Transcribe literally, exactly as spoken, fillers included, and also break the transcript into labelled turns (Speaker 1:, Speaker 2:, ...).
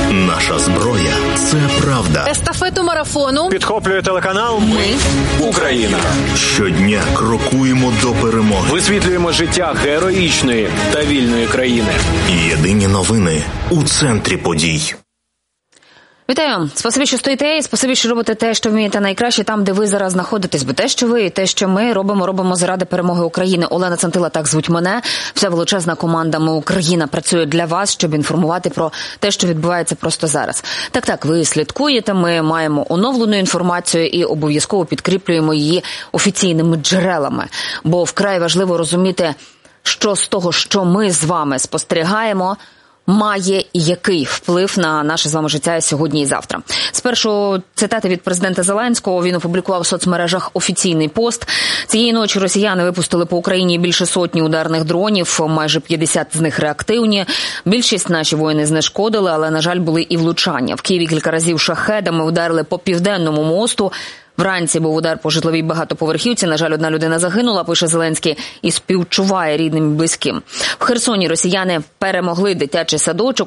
Speaker 1: Наша зброя – це правда.
Speaker 2: Естафету марафону
Speaker 3: підхоплює телеканал
Speaker 2: «Ми.
Speaker 3: Україна».
Speaker 1: Щодня крокуємо до перемоги.
Speaker 3: Висвітлюємо життя героїчної та вільної країни.
Speaker 1: Єдині новини у центрі подій.
Speaker 2: Вітаю! Спасибі, що стоїте, і спасибі, що робите те, що вмієте найкраще там, де ви зараз знаходитесь. Бо те, що ви і те, що ми робимо, робимо заради перемоги України. Олена Центила, так звуть мене. Вся величезна команда «Ми Україна» працює для вас, щоб інформувати про те, що відбувається просто зараз. Так-так, ви слідкуєте, ми маємо оновлену інформацію і обов'язково підкріплюємо її офіційними джерелами. Бо вкрай важливо розуміти, що з того, що ми з вами спостерігаємо, має і який вплив на наше з вами життя сьогодні і завтра. Спершу цитати від президента Зеленського. Він опублікував в соцмережах офіційний пост. Цієї ночі росіяни випустили по Україні більше сотні ударних дронів, майже п'ятдесят з них реактивні. Більшість наші воїни знешкодили, але, на жаль, були і влучання. В Києві кілька разів шахедами ударили по Південному мосту. Вранці був удар по житловій багатоповерхівці. На жаль, одна людина загинула, пише Зеленський, і співчуває рідним і близьким. В Херсоні росіяни перемогли дитячий садочок.